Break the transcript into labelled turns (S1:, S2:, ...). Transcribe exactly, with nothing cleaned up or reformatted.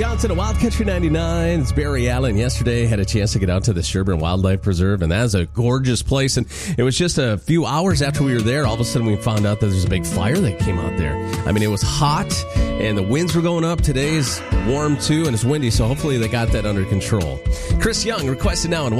S1: Johnson at Wild Country ninety-nine. It's Barry Allen. Yesterday, had a chance to get out to the Sherburne Wildlife Preserve, and that is a gorgeous place. And it was just a few hours after we were there, all of a sudden we found out that there was a big fire that came out there. I mean, it was hot, and the winds were going up. Today's warm, too, and it's windy, so hopefully they got that under control. Chris Young requested now on